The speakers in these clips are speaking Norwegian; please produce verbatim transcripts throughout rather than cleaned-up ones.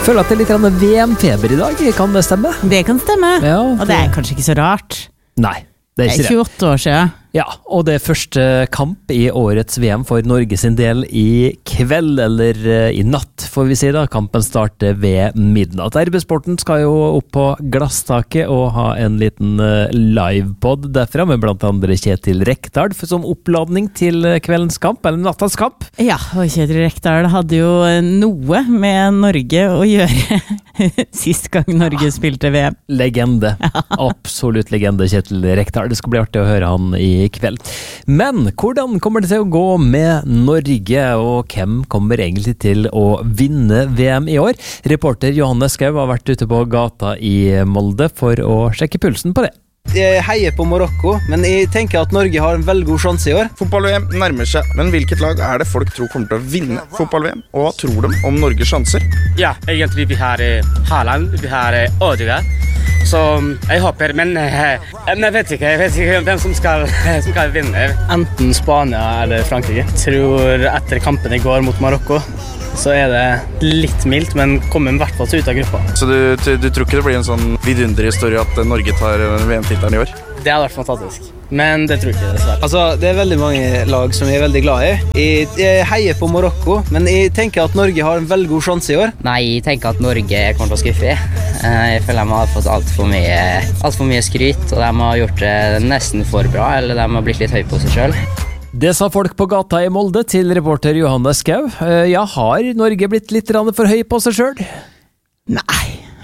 føler at det er litt grann V M-feber i dag, kan det stemme? Det kan stemme, Ja, og det er kanskje ikke så rart. Nei, det er Det ikke er det. tjueåtte år siden. Ja, og det er første kamp i årets V M for Norge sin del i kveld, eller eh, i natt, får vi si da. Kampen starter ved midnatt. R B-sporten skal jo opp på glasstaket og ha en liten eh, livepod derfra, med blant andre Kjetil Rekdal, for som oppladning til eh, kveldens kamp, eller nattas kamp. Ja, og Kjetil Rekdal hadde jo noe med Norge å gjøre sist gang Norge spilte V M. Legende. Absolutt legende, Kjetil Rekdal. Det skal bli artig å høre han i kveld. Men hvordan kommer det til å gå med Norge, og hvem kommer egentlig til å vinne V M i år? Reporter Johanne Skau har vært ute på gata i Molde for å sjekke pulsen på det. Jeg heier på Marokko, men jeg tenker at Norge har en veldig god sjanse i år. Fotball-V M nærmer seg, men hvilket lag er det folk tror kommer til å vinne fotball-V M? Og hva tror de om Norges sjanser? Ja, egentlig vi har Haaland, vi har Ødegaard. Så jeg håper, men eh, jeg vet ikke, jeg vet ikke hvem som skal, som skal vinne. Enten Spania eller Frankrike. Jeg tror etter kampen i går mot Marokko, så er det litt mildt, men kommer i hvert fall ut av gruppa. Så du, du, du tror ikke det blir en sånn vidunderhistorie at Norge tar V M-tittelen i år? Det hadde vært fantastisk, men det tror jeg ikke dessverre. Altså, det er veldig mange lag som jeg er veldig glad i. Jeg, jeg heier på Marokko, men jeg tenker at Norge har en veldig god sjanse i år. Nei, jeg tenker at Norge kommer til å skuffe. Jeg føler de har fått alt for mye, alt for mye skryt, og de har gjort det nesten for bra, eller de har blitt litt høy på seg selv. Det sa folk på gata i Molde til reporter Johanne Skau. Ja, har Norge blitt litt for høy på seg selv? Nei.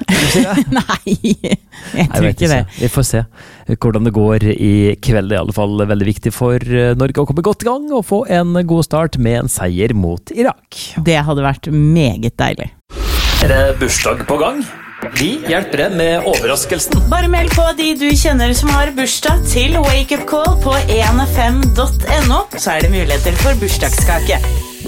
Nei, jeg tror ikke det. Vi får se hvordan det går i kveld. Det er i alle fall veldig viktig for Norge å komme godt i gang og få en god start med en seier mot Irak. Det hadde vært meget deilig. Er det bursdag på gang? Vi hjelper deg med overraskelsen. Bare meld på de du kjenner som har bursdag til Wake Up Call på en f m punktum n o, så er det muligheter for bursdagskake.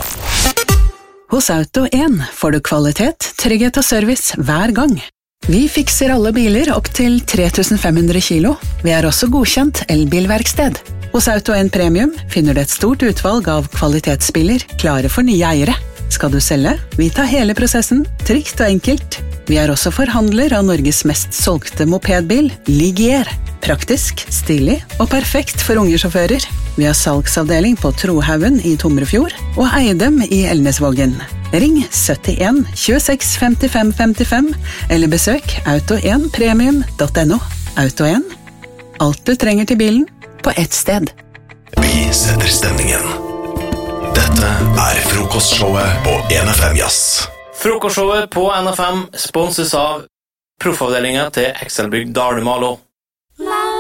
Hos Auto en får du kvalitet, trygghet og service hver gang. Vi fikser alle biler opp til tre tusen fem hundre kilo. Vi er også godkjent elbilverksted. Hos Auto en Premium finner du et stort utvalg av kvalitetsbiler klare for nye eiere. Skal du selge? Vi tar hele prosessen, trygt og enkelt. Vi er også forhandler av Norges mest solgte mopedbil, Ligier. Praktisk, stilig og perfekt for unge sjåfører. Vi har salgsavdeling på Trohaugen i Tomrefjord og Eidem i Elnesvågen. Ring syttien tjueseks femtifem femtifem eller besøk auto en premium punktum n o. Auto en. Alt du trenger til bilen på ett sted. Vi setter stemningen. Dette er frokostshowet på en F M Jazz. Frokostshowet på N F M sponses av proffavdelingen til Excelbygg Dalmalo.